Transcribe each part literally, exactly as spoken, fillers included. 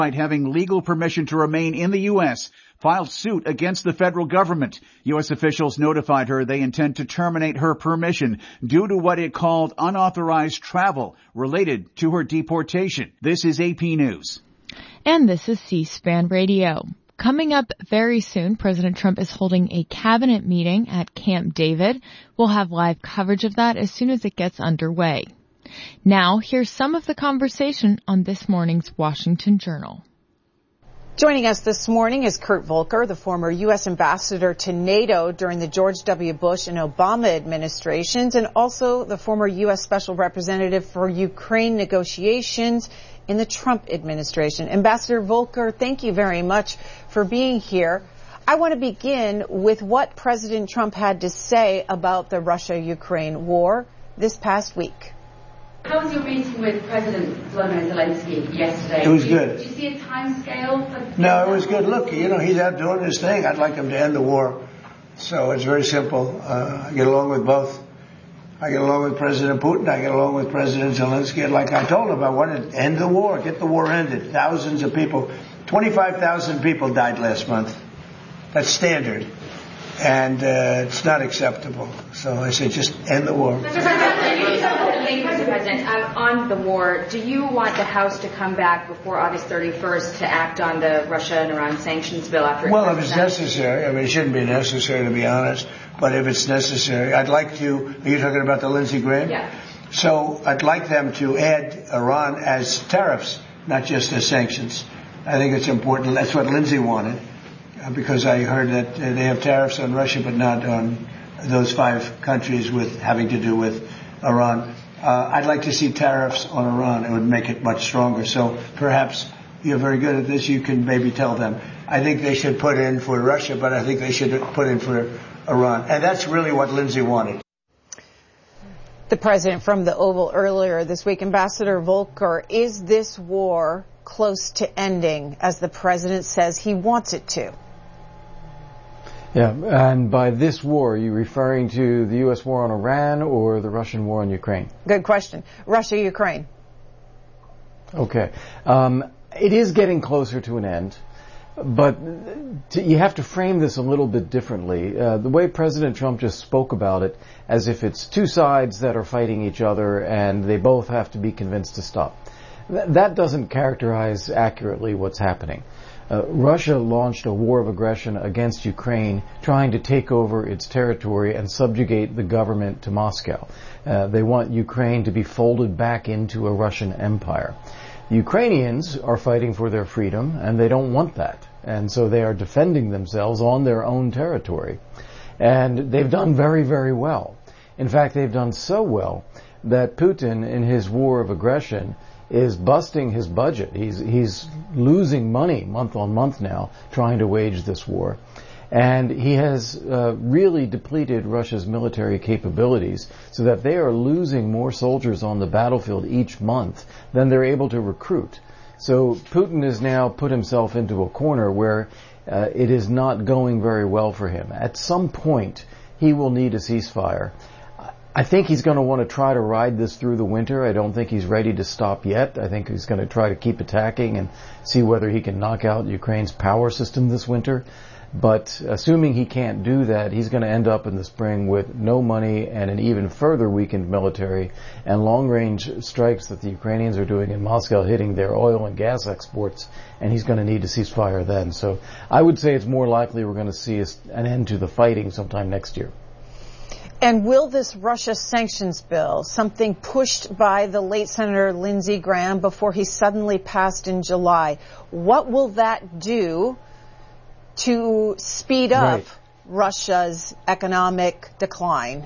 having legal permission to remain in the U S, filed suit against the federal government. U S officials notified her they intend to terminate her permission due to what it called unauthorized travel related to her deportation. This is A P News. And this is C-SPAN Radio. Coming up very soon, President Trump is holding a cabinet meeting at Camp David. We'll have live coverage of that as soon as it gets underway. Now, here's some of the conversation on this morning's Washington Journal. Joining us this morning is Kurt Volker, the former U S ambassador to NATO during the George W. Bush and Obama administrations, and also the former U S special representative for Ukraine negotiations in the Trump administration. Ambassador Volker, thank you very much for being here. I want to begin with what President Trump had to say about the Russia-Ukraine war this past week. How was your meeting with President Volodymyr Zelensky yesterday? It was good. Did you see a time scale? For no, it was good. Look, you know, he's out doing his thing. I'd like him to end the war. So it's very simple. Uh, I get along with both. I get along with President Putin. I get along with President Zelensky. And like I told him, I want to end the war, get the war ended. Thousands of people, twenty-five thousand people died last month. That's standard. And uh, it's not acceptable. So I say just end the war. Mister President, um, on the war, do you want the House to come back before August thirty-first to act on the Russia and Iran sanctions bill after it Well, if it's passed? necessary. I mean, it shouldn't be necessary, to be honest. But if it's necessary, I'd like to, are you talking about the Lindsey Graham? Yeah. So I'd like them to add Iran as tariffs, not just as sanctions. I think it's important. That's what Lindsey wanted, because I heard that they have tariffs on Russia, but not on those five countries with having to do with Iran. Uh, I'd like to see tariffs on Iran. It would make it much stronger. So perhaps you're very good at this. You can maybe tell them. I think they should put in for Russia, but I think they should put in for Iran. And that's really what Lindsey wanted. The president from the Oval earlier this week, Ambassador Volker, is this war close to ending, as the president says he wants it to? Yeah, and by this war, are you referring to the U S war on Iran or the Russian war on Ukraine? Good question. Russia-Ukraine. Okay. Um, it is getting closer to an end, but to, you have to frame this a little bit differently. Uh, the way President Trump just spoke about it, as if it's two sides that are fighting each other and they both have to be convinced to stop. Th- that doesn't characterize accurately what's happening. Uh, Russia launched a war of aggression against Ukraine, trying to take over its territory and subjugate the government to Moscow. Uh, they want Ukraine to be folded back into a Russian empire. The Ukrainians are fighting for their freedom, and they don't want that. And so they are defending themselves on their own territory. And they've done very, very well. In fact, they've done so well that Putin, in his war of aggression, is busting his budget. He's he's losing money month on month now trying to wage this war. And he has uh, really depleted Russia's military capabilities so that they are losing more soldiers on the battlefield each month than they're able to recruit. So Putin has now put himself into a corner where uh, it is not going very well for him. At some point, he will need a ceasefire. I think he's going to want to try to ride this through the winter. I don't think he's ready to stop yet. I think he's going to try to keep attacking and see whether he can knock out Ukraine's power system this winter. But assuming he can't do that, he's going to end up in the spring with no money and an even further weakened military and long-range strikes that the Ukrainians are doing in Moscow hitting their oil and gas exports, and he's going to need a ceasefire then. So I would say it's more likely we're going to see an end to the fighting sometime next year. And will this Russia sanctions bill, something pushed by the late Senator Lindsey Graham before he suddenly passed in July, what will that do to speed up right. Russia's economic decline?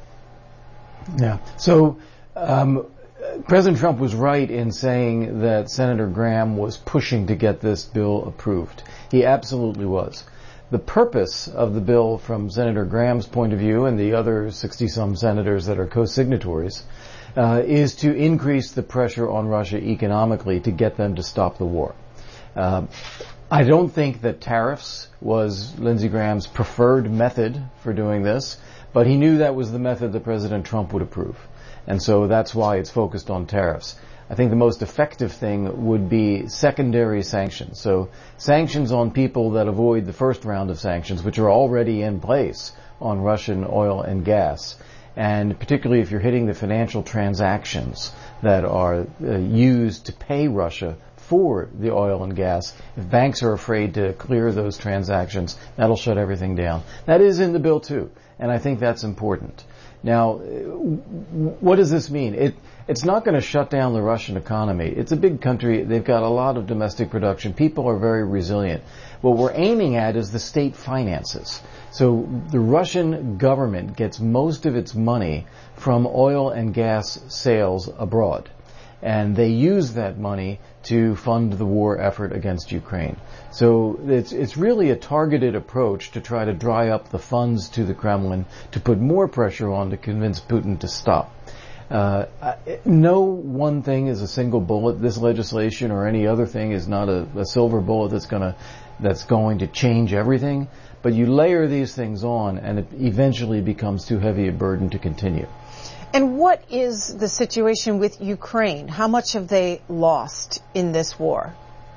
Yeah. So um, President Trump was right in saying that Senator Graham was pushing to get this bill approved. He absolutely was. The purpose of the bill from Senator Graham's point of view and the other sixty-some senators that are co-signatories uh, is to increase the pressure on Russia economically to get them to stop the war. Uh, I don't think that tariffs was Lindsey Graham's preferred method for doing this, but he knew that was the method that President Trump would approve. And so that's why it's focused on tariffs. I think the most effective thing would be secondary sanctions. So sanctions on people that avoid the first round of sanctions, which are already in place on Russian oil and gas. And particularly if you're hitting the financial transactions that are uh, used to pay Russia for the oil and gas, if banks are afraid to clear those transactions, that'll shut everything down. That is in the bill too, and I think that's important. Now, what does this mean? It It's not going to shut down the Russian economy. It's a big country. They've got a lot of domestic production. People are very resilient. What we're aiming at is the state finances. So the Russian government gets most of its money from oil and gas sales abroad. And they use that money to fund the war effort against Ukraine. So it's it's really a targeted approach to try to dry up the funds to the Kremlin, to put more pressure on to convince Putin to stop. Uh, no one thing is a single bullet. This legislation or any other thing is not a, a silver bullet that's gonna that's going to change everything. But you layer these things on, and it eventually becomes too heavy a burden to continue. And what is the situation with Ukraine? How much have they lost in this war?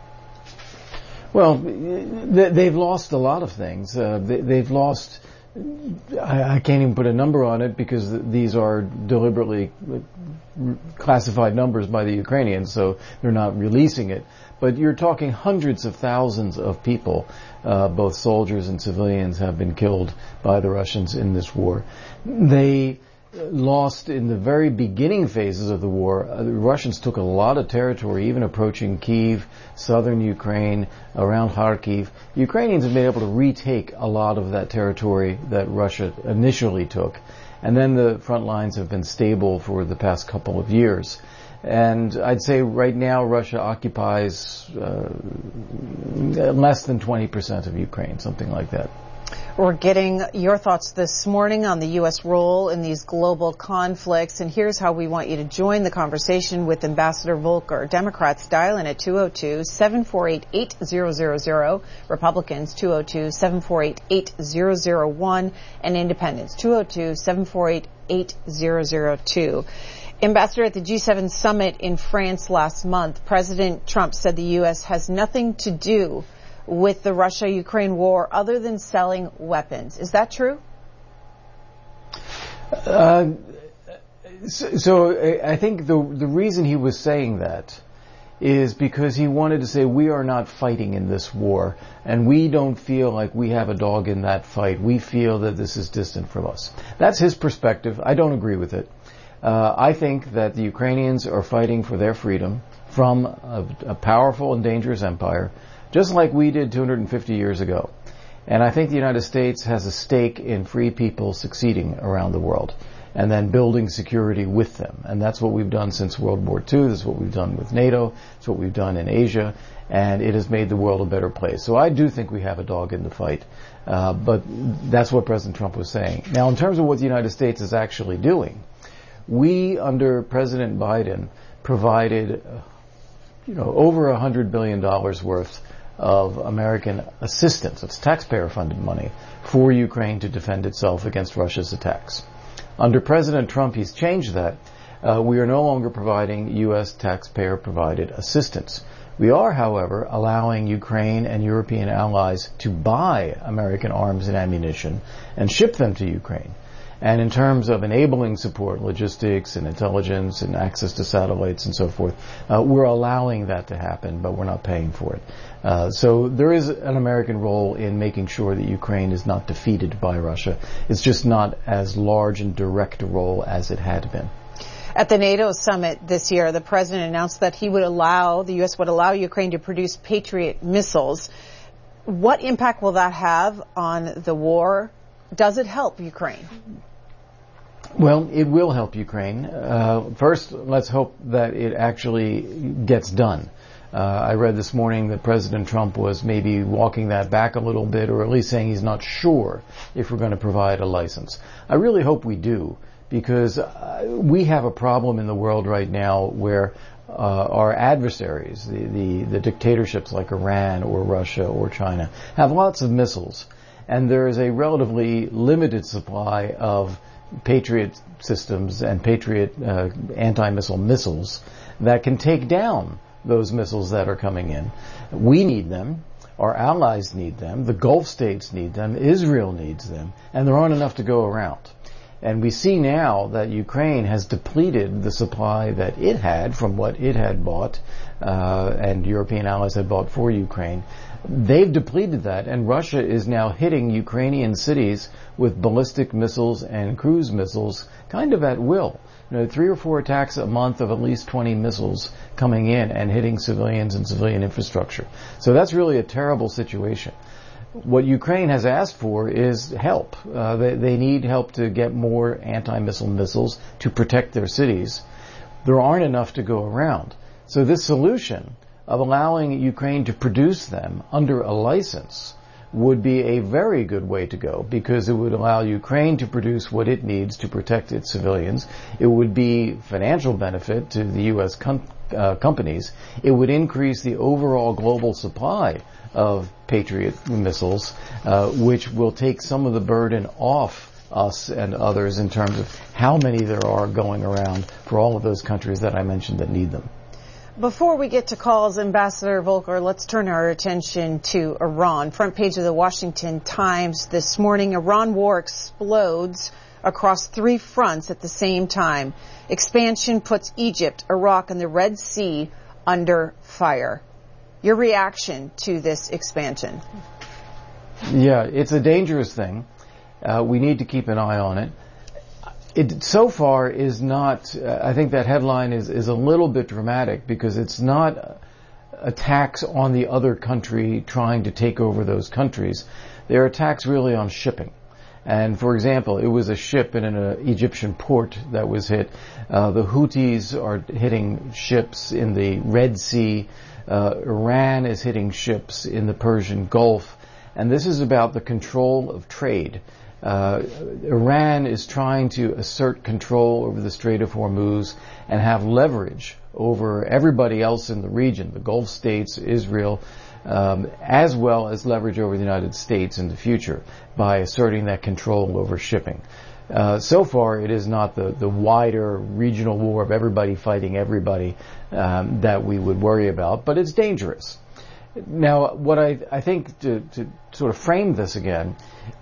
Well, they've lost a lot of things. Uh, they've lost, I can't even put a number on it because these are deliberately classified numbers by the Ukrainians, so they're not releasing it. But you're talking hundreds of thousands of people, uh, both soldiers and civilians, have been killed by the Russians in this war. They lost in the very beginning phases of the war. Uh, the Russians took a lot of territory, even approaching Kyiv, southern Ukraine, around Kharkiv. The Ukrainians have been able to retake a lot of that territory that Russia initially took. And then the front lines have been stable for the past couple of years. And I'd say right now Russia occupies uh, less than twenty percent of Ukraine, something like that. We're getting your thoughts this morning on the U S role in these global conflicts, and here's how we want you to join the conversation with Ambassador Volker. Democrats dial in at two oh two, seven four eight, eight thousand, Republicans two oh two, seven four eight, eight thousand one, and Independents two oh two, seven four eight, eight thousand two. Ambassador, at the G seven summit in France last month, President Trump said the U S has nothing to do with the Russia-Ukraine war other than selling weapons. Is that true? Uh, so, so I think the the reason he was saying that is because he wanted to say we are not fighting in this war, and we don't feel like we have a dog in that fight. We feel that this is distant from us. That's his perspective. I don't agree with it. Uh, I think that the Ukrainians are fighting for their freedom from a, a powerful and dangerous empire, just like we did two hundred fifty years ago. And I think the United States has a stake in free people succeeding around the world and then building security with them. And that's what we've done since World War Two. This is what we've done with NATO. It's what we've done in Asia. And it has made the world a better place. So I do think we have a dog in the fight. Uh, but that's what President Trump was saying. Now, in terms of what the United States is actually doing, we, under President Biden, provided, uh, you know, over one hundred billion dollars worth of American assistance, it's taxpayer-funded money, for Ukraine to defend itself against Russia's attacks. Under President Trump, he's changed that. Uh, we are no longer providing U S taxpayer-provided assistance. We are, however, allowing Ukraine and European allies to buy American arms and ammunition and ship them to Ukraine. And in terms of enabling support, logistics and intelligence and access to satellites and so forth, uh, we're allowing that to happen, but we're not paying for it. Uh, so there is an American role in making sure that Ukraine is not defeated by Russia. It's just not as large and direct a role as it had been. At the NATO summit this year, the president announced that he would allow, the U S would allow Ukraine to produce Patriot missiles. What impact will that have on the war? Does it help Ukraine? Well, it will help Ukraine. Uh, first, let's hope that it actually gets done. Uh, I read this morning that President Trump was maybe walking that back a little bit, or at least saying he's not sure if we're going to provide a license. I really hope we do, because uh, we have a problem in the world right now where uh, our adversaries, the, the, the dictatorships like Iran or Russia or China, have lots of missiles. And there is a relatively limited supply of Patriot systems and Patriot uh, anti-missile missiles that can take down those missiles that are coming in. We need them. Our allies need them. The Gulf states need them. Israel needs them. And there aren't enough to go around. And we see now that Ukraine has depleted the supply that it had from what it had bought, uh, and European allies had bought for Ukraine. They've depleted that, and Russia is now hitting Ukrainian cities with ballistic missiles and cruise missiles kind of at will. You know, three or four attacks a month of at least twenty missiles coming in and hitting civilians and civilian infrastructure. So that's really a terrible situation. What Ukraine has asked for is help. Uh, they, they need help to get more anti-missile missiles to protect their cities. There aren't enough to go around. So this solution of allowing Ukraine to produce them under a license would be a very good way to go, because it would allow Ukraine to produce what it needs to protect its civilians. It would be financial benefit to the U S com- uh, companies. It would increase the overall global supply of Patriot missiles, uh, which will take some of the burden off us and others in terms of how many there are going around for all of those countries that I mentioned that need them. Before we get to calls, Ambassador Volker, let's turn our attention to Iran. Front page of the Washington Times this morning, Iran war explodes across three fronts at the same time. Expansion puts Egypt, Iraq, and the Red Sea under fire. Your reaction to this expansion? Yeah, it's a dangerous thing. Uh, we need to keep an eye on it. It so far is not, uh, I think that headline is, is a little bit dramatic, because it's not attacks on the other country trying to take over those countries. They're attacks really on shipping. And for example, it was a ship in an uh, Egyptian port that was hit. Uh, the Houthis are hitting ships in the Red Sea. Uh, Iran is hitting ships in the Persian Gulf. And this is about the control of trade. Uh, Iran is trying to assert control over the Strait of Hormuz and have leverage over everybody else in the region, the Gulf states, Israel, um, as well as leverage over the United States in the future by asserting that control over shipping. Uh, so far, it is not the, the wider regional war of everybody fighting everybody um, that we would worry about, but it's dangerous. Now, what I, I think to, to sort of frame this again,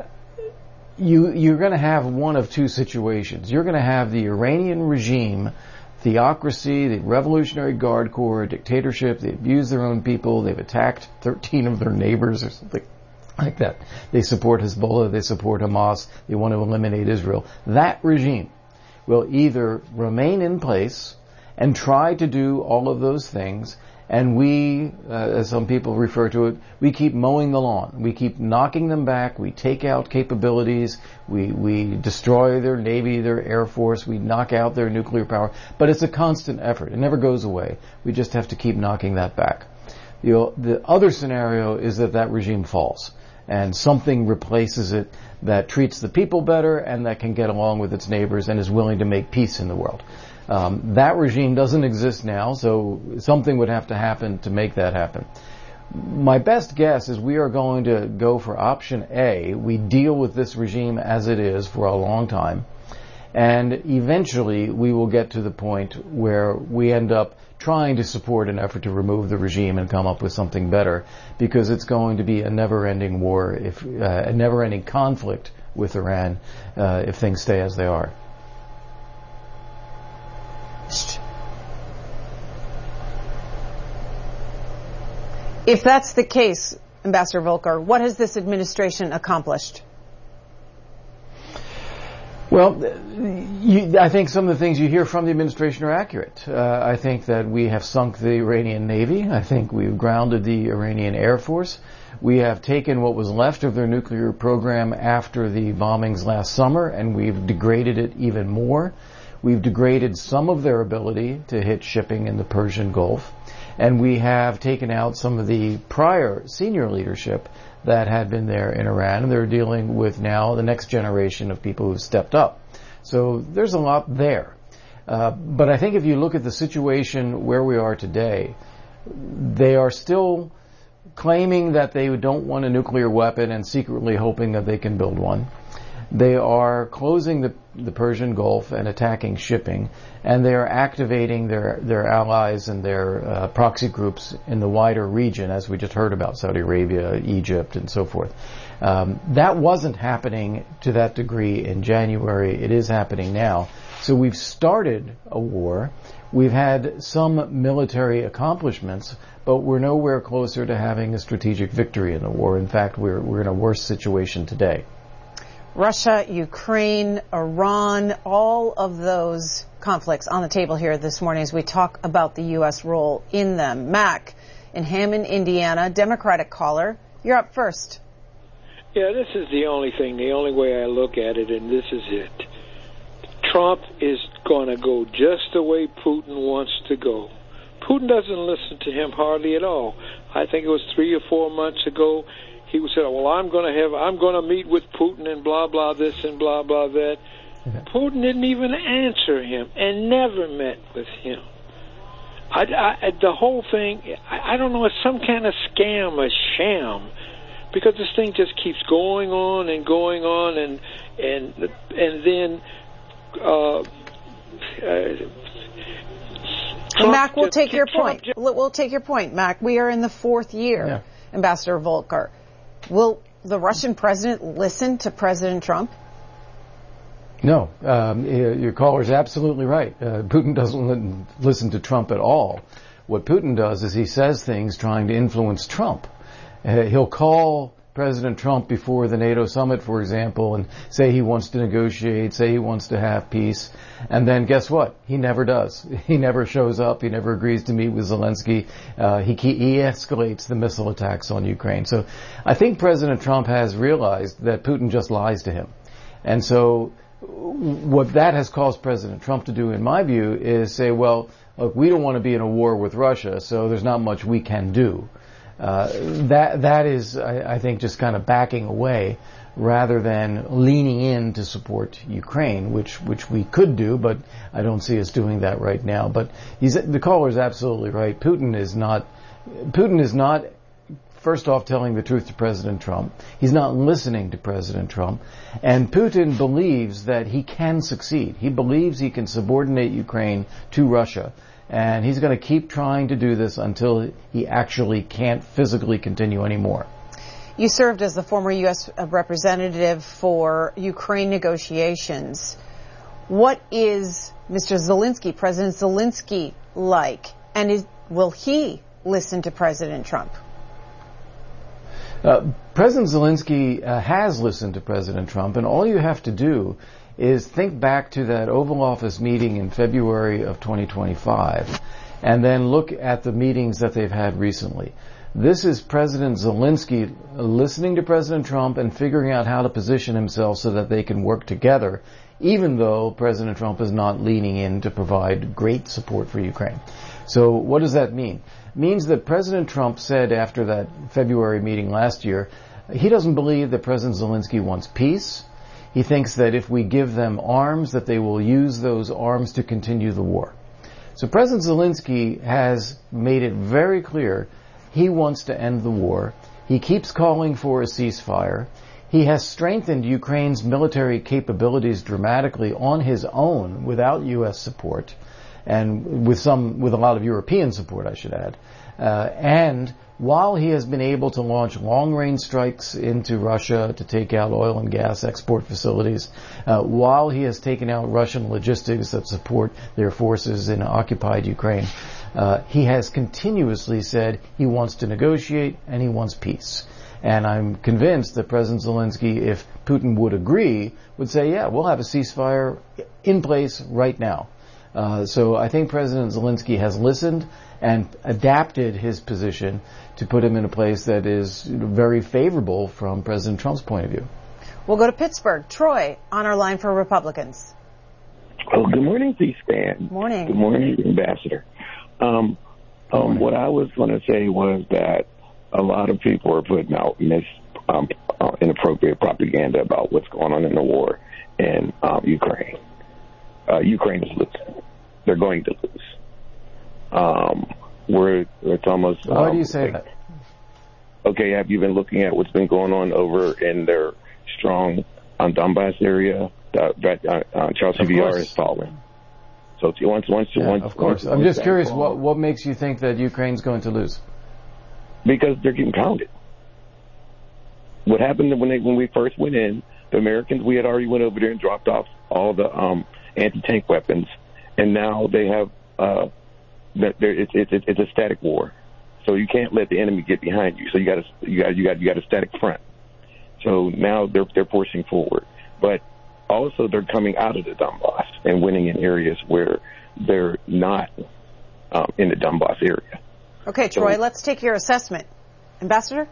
You, you're going to have one of two situations. You're going to have the Iranian regime, theocracy, the Revolutionary Guard Corps, dictatorship. They abuse their own people. They've attacked thirteen of their neighbors or something like that. They support Hezbollah. They support Hamas. They want to eliminate Israel. That regime will either remain in place and try to do all of those things, and we, uh, as some people refer to it, we keep mowing the lawn. We keep knocking them back. We take out capabilities. We, we destroy their Navy, their Air Force. We knock out their nuclear power. But it's a constant effort. It never goes away. We just have to keep knocking that back. The, the other scenario is that that regime falls, and something replaces it that treats the people better and that can get along with its neighbors and is willing to make peace in the world. Um, that regime doesn't exist now, so something would have to happen to make that happen. My best guess is we are going to go for option A. We deal with this regime as it is for a long time, and eventually we will get to the point where we end up trying to support an effort to remove the regime and come up with something better, because it's going to be a never-ending war, if uh, a never-ending conflict with Iran uh, if things stay as they are. If that's the case, Ambassador Volker, what has this administration accomplished? Well, you, I think some of the things you hear from the administration are accurate. Uh, I think that we have sunk the Iranian Navy. I think we've grounded the Iranian Air Force. We have taken what was left of their nuclear program after the bombings last summer, and we've degraded it even more. We've degraded some of their ability to hit shipping in the Persian Gulf, and we have taken out some of the prior senior leadership that had been there in Iran, and they're dealing with now the next generation of people who've stepped up. So there's a lot there. Uh, but I think if you look at the situation where we are today, they are still claiming that they don't want a nuclear weapon and secretly hoping that they can build one. They are closing the, the Persian Gulf and attacking shipping, and they are activating their, their allies and their uh, proxy groups in the wider region, as we just heard about Saudi Arabia, Egypt, and so forth. Um, that wasn't happening to that degree in January. It is happening now. So we've started a war. We've had some military accomplishments, but we're nowhere closer to having a strategic victory in the war. In fact, we're, we're in a worse situation today. Russia, Ukraine, Iran, all of those conflicts on the table here this morning as we talk about the U S role in them. Mac in Hammond, Indiana, Democratic caller. You're up first. Yeah, this is the only thing, the only way I look at it, and this is it. Trump is going to go just the way Putin wants to go. Putin doesn't listen to him hardly at all. I think it was three or four months ago, he said, well, I'm going to have, I'm going to meet with Putin and blah, blah, this and blah, blah, that. Okay. Putin didn't even answer him and never met with him. I, I, the whole thing, I, I don't know, it's some kind of scam, a sham, because this thing just keeps going on and going on, and and and then uh, uh, Mac, we'll just, take your point. Just, we'll take your point, Mac. We are in the fourth year, yeah. Ambassador Volker. Will the Russian president listen to President Trump? No. Um, your caller's absolutely right. Uh, Putin doesn't listen to Trump at all. What Putin does is he says things trying to influence Trump. Uh, he'll call President Trump before the NATO summit, for example, and say he wants to negotiate, say he wants to have peace, and then guess what? He never does. He never shows up. He never agrees to meet with Zelensky. Uh, he, he escalates the missile attacks on Ukraine. So I think President Trump has realized that Putin just lies to him. And so what that has caused President Trump to do, in my view, is say, well, look, we don't want to be in a war with Russia, so there's not much we can do. Uh, that that is, I, I think, just kind of backing away rather than leaning in to support Ukraine, which which we could do, but I don't see us doing that right now. But he's, the caller is absolutely right. Putin is not Putin is not first off telling the truth to President Trump. He's not listening to President Trump, and Putin believes that he can succeed. He believes he can subordinate Ukraine to Russia. And he's going to keep trying to do this until he actually can't physically continue anymore. You served as the former U S representative for Ukraine negotiations. What is Mister Zelensky, President Zelensky, like? And is, will he listen to President Trump? Uh, President Zelensky uh, has listened to President Trump, and all you have to do is think back to that Oval Office meeting in February of twenty twenty-five, and then look at the meetings that they've had recently. This is President Zelensky listening to President Trump and figuring out how to position himself so that they can work together, even though President Trump is not leaning in to provide great support for Ukraine. So what does that mean? It means that President Trump said after that February meeting last year, he doesn't believe that President Zelensky wants peace. He thinks that if we give them arms, that they will use those arms to continue the war. So President Zelensky has made it very clear he wants to end the war. He keeps calling for a ceasefire. He has strengthened Ukraine's military capabilities dramatically on his own without U S support, and with some, with a lot of European support, I should add. Uh, and while he has been able to launch long-range strikes into Russia to take out oil and gas export facilities, uh, while he has taken out Russian logistics that support their forces in occupied Ukraine, uh, he has continuously said he wants to negotiate and he wants peace. And I'm convinced that President Zelensky, if Putin would agree, would say, yeah, we'll have a ceasefire in place right now. Uh, so I think President Zelensky has listened and adapted his position to put him in a place that is very favorable from President Trump's point of view. We'll go to Pittsburgh. Troy, on our line for Republicans. Oh, good morning, C-SPAN. Morning. Good morning, Ambassador. Um, um, what I was going to say was that a lot of people are putting out mis, um, uh, inappropriate propaganda about what's going on in the war in um, Ukraine. Uh, Ukraine is losing. They're going to lose. Um, we're, it's almost... Why um, do you say like, that? Okay, have you been looking at what's been going on over in their strong on Donbass area, uh, that uh, uh, Charles C V R is falling. So once, once, yeah, once, of course. Once, I'm just curious, fall, what what makes you think that Ukraine's going to lose? Because they're getting pounded. What happened when they, when we first went in? The Americans, we had already went over there and dropped off all the um, anti-tank weapons, and now they have uh, it's, it's it's a static war. So you can't let the enemy get behind you. So you got to you got you got you got a static front. So now they're they're pushing forward, but also they're coming out of the Donbass and winning in areas where they're not um, in the Donbass area. Okay, Troy, so, let's take your assessment, Ambassador.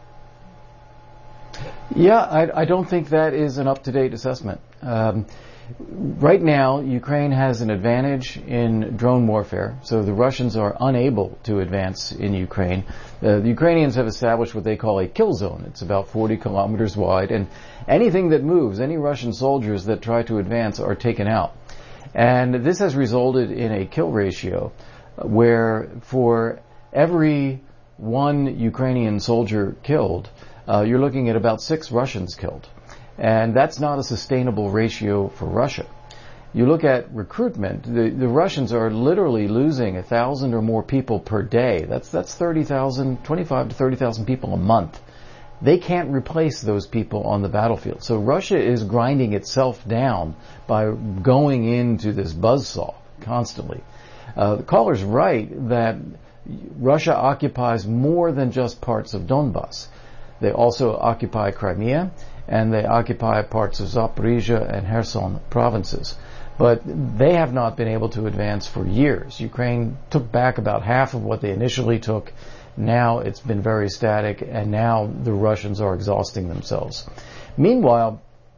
Yeah, I, I don't think that is an up-to-date assessment. Um, right now, Ukraine has an advantage in drone warfare, so the Russians are unable to advance in Ukraine. Uh, the Ukrainians have established what they call a kill zone. It's about forty kilometers wide, and anything that moves, any Russian soldiers that try to advance are taken out. And this has resulted in a kill ratio where for every one Ukrainian soldier killed, Uh, you're looking at about six Russians killed. And that's not a sustainable ratio for Russia. You look at recruitment, the, the Russians are literally losing a thousand or more people per day. That's, that's thirty thousand, twenty-five to thirty thousand people a month. They can't replace those people on the battlefield. So Russia is grinding itself down by going into this buzzsaw constantly. Uh, the caller's right that Russia occupies more than just parts of Donbass. They also occupy Crimea, and they occupy parts of Zaporizhia and Kherson provinces. But they have not been able to advance for years. Ukraine took back about half of what they initially took. Now it's been very static, and now the Russians are exhausting themselves. Meanwhile,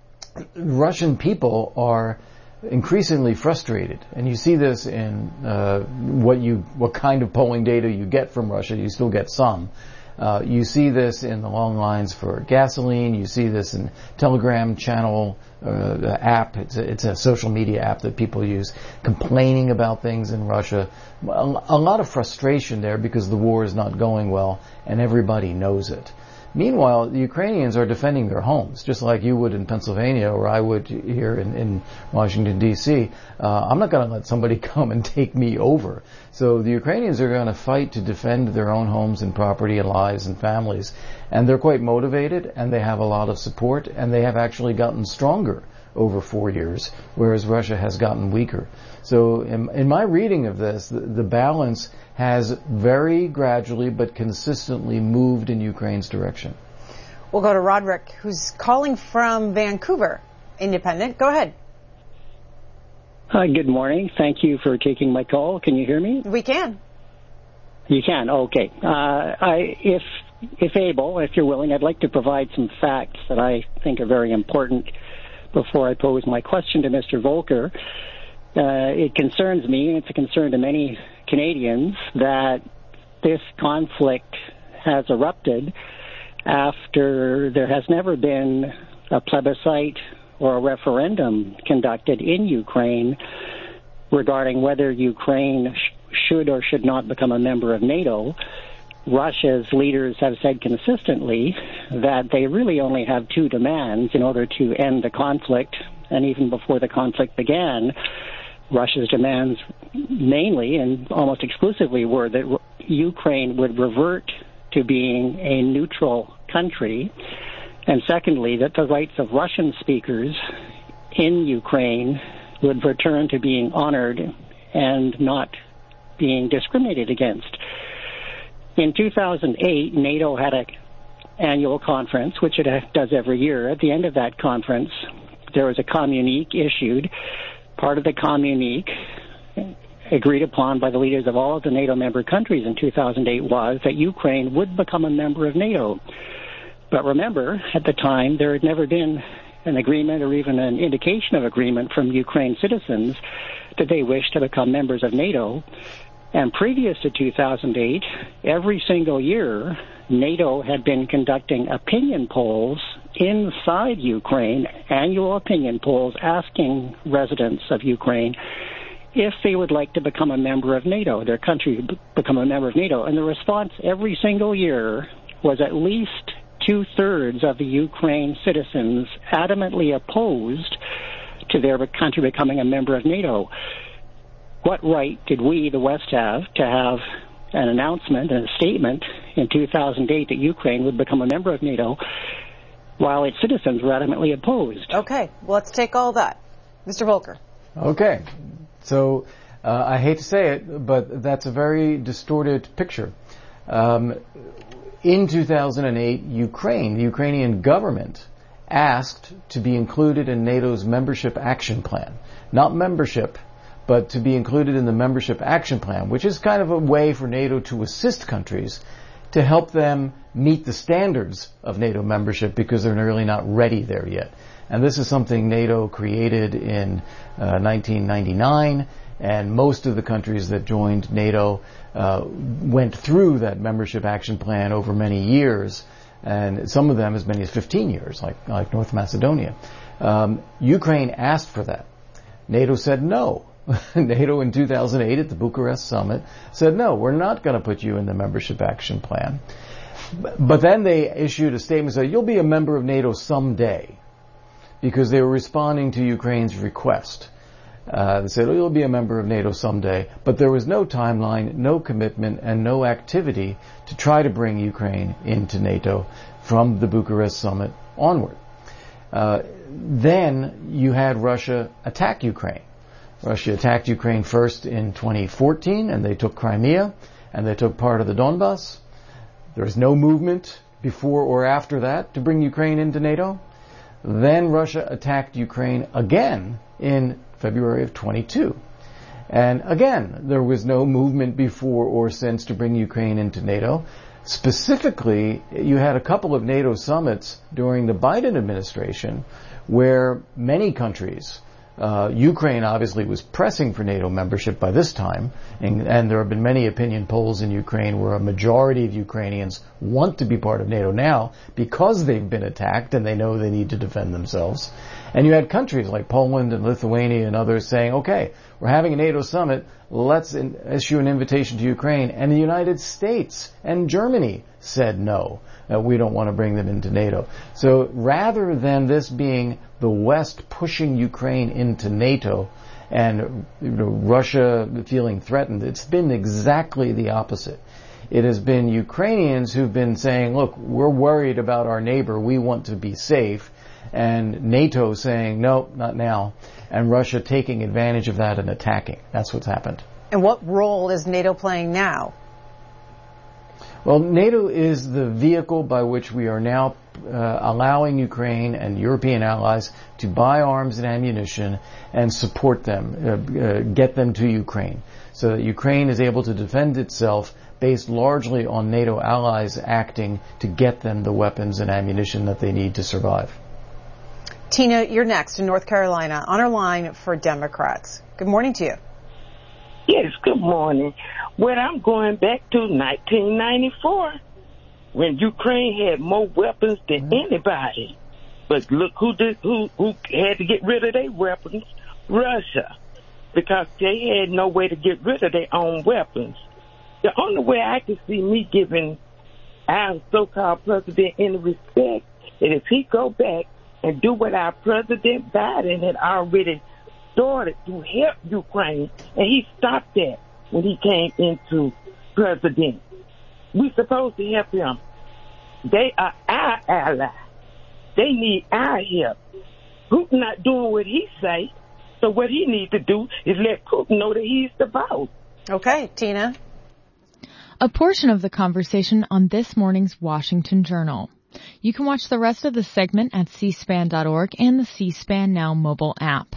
Russian people are increasingly frustrated, and you see this in uh, what you what kind of polling data you get from Russia. You still get some. Uh, you see this in the long lines for gasoline. You see this in Telegram channel uh, app. It's a, it's a social media app that people use, complaining about things in Russia. A, a lot of frustration there because the war is not going well, and everybody knows it. Meanwhile, the Ukrainians are defending their homes, just like you would in Pennsylvania or I would here in, in Washington, D C. Uh, I'm not going to let somebody come and take me over. So the Ukrainians are going to fight to defend their own homes and property and lives and families. And they're quite motivated, and they have a lot of support, and they have actually gotten stronger over four years, whereas Russia has gotten weaker. So in, in my reading of this, the, the balance has very gradually but consistently moved in Ukraine's direction. We'll go to Roderick, who's calling from Vancouver. Independent, go ahead. Hi, good morning. Thank you for taking my call. Can you hear me? We can. You can? Okay. Uh, I, if, if able, if you're willing, I'd like to provide some facts that I think are very important before I pose my question to Mister Volker. Uh, it concerns me, and it's a concern to many Canadians, that this conflict has erupted after there has never been a plebiscite or a referendum conducted in Ukraine regarding whether Ukraine sh- should or should not become a member of NATO. Russia's leaders have said consistently that they really only have two demands in order to end the conflict, and even before the conflict began, Russia's demands mainly and almost exclusively were that Ukraine would revert to being a neutral country, and secondly, that the rights of Russian speakers in Ukraine would return to being honored and not being discriminated against. In two thousand eight, NATO had an annual conference, which it does every year. At the end of that conference, there was a communique issued. Part of the communique agreed upon by the leaders of all of the NATO member countries in two thousand eight was that Ukraine would become a member of NATO. But remember, at the time, there had never been an agreement or even an indication of agreement from Ukraine citizens that they wished to become members of NATO. And previous to two thousand eight, every single year, NATO had been conducting opinion polls inside Ukraine, annual opinion polls asking residents of Ukraine if they would like to become a member of NATO, their country become a member of NATO. And the response every single year was at least two-thirds of the Ukraine citizens adamantly opposed to their country becoming a member of NATO. What right did we, the West, have to have an announcement and a statement in two thousand eight that Ukraine would become a member of NATO while its citizens were adamantly opposed? Okay, well, let's take all that. Mister Volker. Okay, so uh, I hate to say it, but that's a very distorted picture. Um, in two thousand eight, Ukraine, the Ukrainian government, asked to be included in NATO's membership action plan. Not membership, but to be included in the membership action plan, which is kind of a way for NATO to assist countries to help them meet the standards of NATO membership because they're really not ready there yet. And this is something NATO created in uh, nineteen ninety-nine, and most of the countries that joined NATO uh, went through that membership action plan over many years, and some of them as many as fifteen years, like, like North Macedonia. Um, Ukraine asked for that. NATO said no. NATO in two thousand eight at the Bucharest summit said, no, we're not going to put you in the membership action plan. But then they issued a statement saying, you'll be a member of NATO someday, because they were responding to Ukraine's request. Uh, they said, oh, you'll be a member of NATO someday, but there was no timeline, no commitment, and no activity to try to bring Ukraine into NATO from the Bucharest summit onward. Uh, then you had Russia attack Ukraine. Russia attacked Ukraine first in twenty fourteen, and they took Crimea, and they took part of the Donbass. There was no movement before or after that to bring Ukraine into NATO. Then Russia attacked Ukraine again in February of twenty-two. And again, there was no movement before or since to bring Ukraine into NATO. Specifically, you had a couple of NATO summits during the Biden administration where many countries, Uh, Ukraine obviously was pressing for NATO membership by this time, and, and there have been many opinion polls in Ukraine where a majority of Ukrainians want to be part of NATO now because they've been attacked and they know they need to defend themselves. And you had countries like Poland and Lithuania and others saying, okay, we're having a NATO summit, let's in, issue an invitation to Ukraine. And the United States and Germany said no, uh, we don't want to bring them into NATO. So rather than this being the West pushing Ukraine into NATO and you know, Russia feeling threatened, it's been exactly the opposite. It has been Ukrainians who've been saying, look, we're worried about our neighbor, we want to be safe, and NATO saying, no, not now, and Russia taking advantage of that and attacking. That's what's happened. And what role is NATO playing now? Well, NATO is the vehicle by which we are now uh, allowing Ukraine and European allies to buy arms and ammunition and support them, uh, uh, get them to Ukraine, so that Ukraine is able to defend itself based largely on NATO allies acting to get them the weapons and ammunition that they need to survive. Tina, you're next in North Carolina on our line for Democrats. Good morning to you. Yes, good morning. Well, I'm going back to nineteen ninety-four when Ukraine had more weapons than anybody. But look who did, who who had to get rid of their weapons? Russia, because they had no way to get rid of their own weapons. The only way I can see me giving our so-called president any respect is if he go back and do what our President Biden had already started to help Ukraine, and he stopped that when he came into president. We're supposed to help them. They are our ally. They need our help. Putin not doing what he say, so what he needs to do is let Putin know that he's the boss. Okay, Tina. A portion of the conversation on this morning's Washington Journal. You can watch the rest of the segment at c span dot org and the C-SPAN Now mobile app.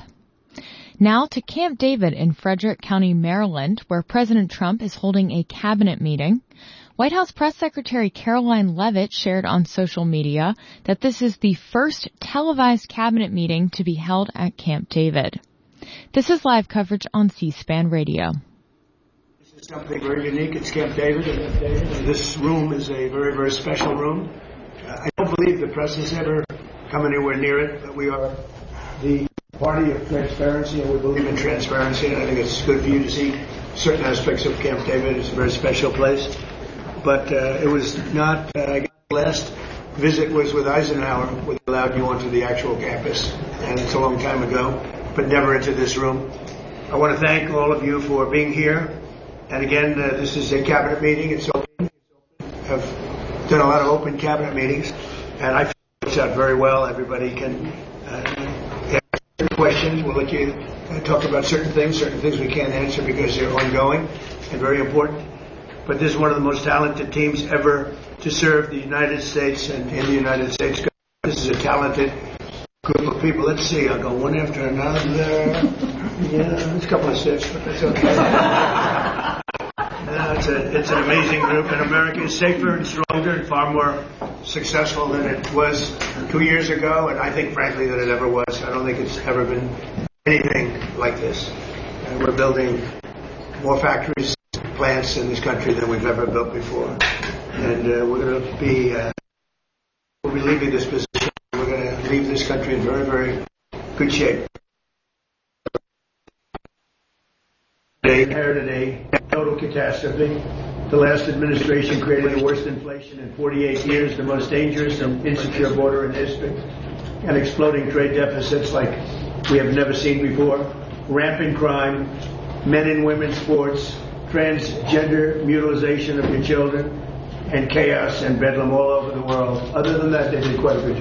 Now to Camp David in Frederick County, Maryland, where President Trump is holding a cabinet meeting. White House Press Secretary Caroline Leavitt shared on social media that this is the first televised cabinet meeting to be held at Camp David. This is live coverage on C-SPAN Radio. This is something very unique. It's Camp David, and this room is a very, very special room. I don't believe the press has ever come anywhere near it, but we are the party of transparency, and we believe in transparency, and I think it's good for you to see certain aspects of Camp David. It's a very special place. But uh, it was not uh, last visit was with Eisenhower, when they allowed you onto the actual campus. And it's a long time ago, but never into this room. I want to thank all of you for being here. And again, uh, this is a cabinet meeting. It's open. I've done a lot of open cabinet meetings, and I feel it's out very well. Everybody can uh, ask questions. We'll let you uh, talk about certain things, certain things we can't answer because they're ongoing and very important. But this is one of the most talented teams ever to serve the United States and in the United States. This is a talented group of people. Let's see, I'll go one after another. Yeah, it's a couple of steps, but that's okay. No, it's, a, it's an amazing group, and America is safer and stronger and far more successful than it was two years ago, and I think, frankly, that it ever was. I don't think it's ever been anything like this. Uh, we're building more factories, plants in this country than we've ever built before, and uh, we're going to be uh, we'll be leaving this position. We're going to leave this country in very, very good shape. They inherited a total catastrophe. The last administration created the worst inflation in forty-eight years, the most dangerous and insecure border in history, and exploding trade deficits like we have never seen before, rampant crime, men and women's sports, transgender mutilization of your children, and chaos and bedlam all over the world. Other than that, they did quite a good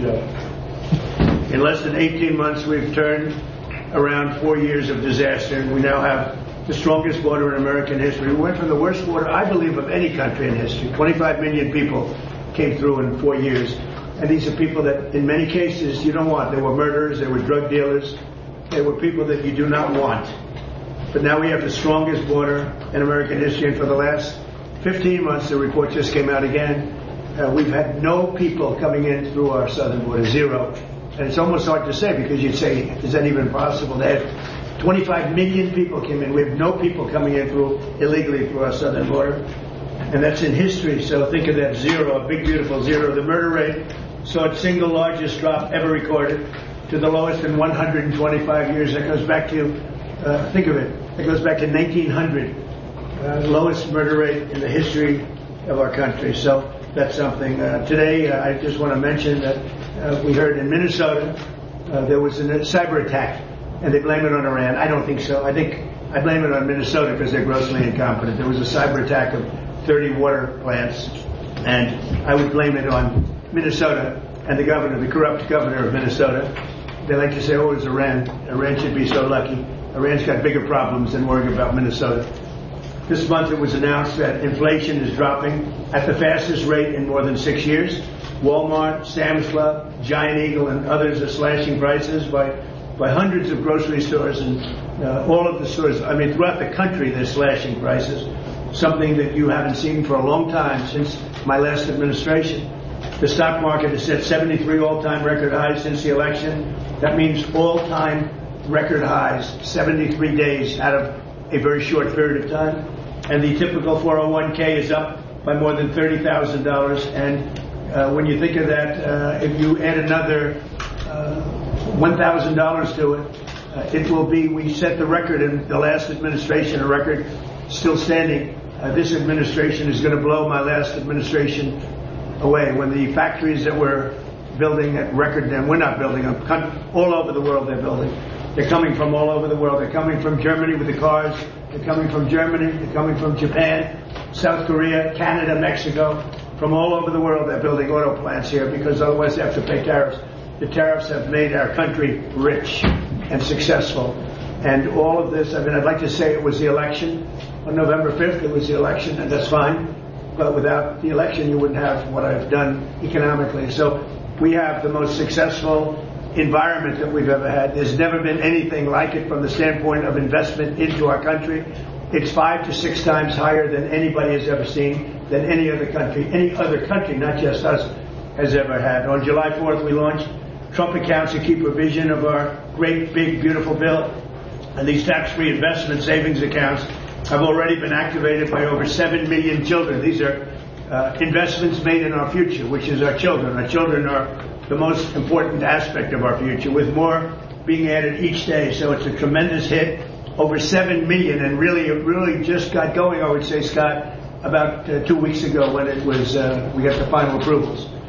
job. In less than eighteen months, we've turned around four years of disaster, and we now have the strongest border in American history. We went from the worst border, I believe, of any country in history. twenty-five million people came through in four years. And these are people that, in many cases, you don't want. They were murderers, they were drug dealers, they were people that you do not want. But now we have the strongest border in American history, and for the last fifteen months, the report just came out again, uh, we've had no people coming in through our southern border, zero. And it's almost hard to say, because you'd say, is that even possible? They had twenty-five million people came in. We have no people coming in through illegally through our southern border. And that's in history, so think of that, zero, a big, beautiful zero. The murder rate saw its single largest drop ever recorded to the lowest in one hundred twenty-five years. That goes back to, uh, think of it, that goes back to nineteen hundred. Uh, lowest murder rate in the history of our country. So that's something. Uh, today, uh, I just want to mention that uh, we heard in Minnesota uh, there was a cyber attack, and they blame it on Iran. I don't think so. I think I blame it on Minnesota because they're grossly incompetent. There was a cyber attack of thirty water plants, and I would blame it on Minnesota and the governor, the corrupt governor of Minnesota. They like to say, oh, it's Iran. Iran should be so lucky. Iran's got bigger problems than worrying about Minnesota. This month it was announced that inflation is dropping at the fastest rate in more than six years. Walmart, Sam's Club, Giant Eagle, and others are slashing prices by, by hundreds of grocery stores, and uh, all of the stores, I mean, throughout the country they're slashing prices, something that you haven't seen for a long time since my last administration. The stock market has set seventy-three all-time record highs since the election. That means all-time record highs, seventy-three days out of a very short period of time. And the typical four oh one k is up by more than thirty thousand dollars. And uh, when you think of that, uh, if you add another uh, one thousand dollars to it, uh, it will be, we set the record in the last administration, a record still standing. Uh, this administration is going to blow my last administration away. When the factories that we're building at record, and we're not building them, all over the world they're building. They're coming from all over the world. They're coming from Germany with the cars. They're coming from Germany. They're coming from Japan, South Korea, Canada, Mexico. From all over the world they're building auto plants here because otherwise they have to pay tariffs. The tariffs have made our country rich and successful. And all of this, I mean, I'd like to say it was the election. On November fifth, it was the election, and that's fine. But without the election, you wouldn't have what I've done economically. So we have the most successful environment that we've ever had. There's never been anything like it from the standpoint of investment into our country. It's five to six times higher than anybody has ever seen, than any other country, any other country, not just us, has ever had. On July fourth, we launched Trump Accounts, a key provision of our great, big, beautiful bill. And these tax-free investment savings accounts have already been activated by over seven million children. These are uh, investments made in our future, which is our children. Our children are the most important aspect of our future, with more being added each day. So it's a tremendous hit, over seven million, and really, it really just got going, I would say, Scott, about uh, two weeks ago when it was, uh, we got the final approvals.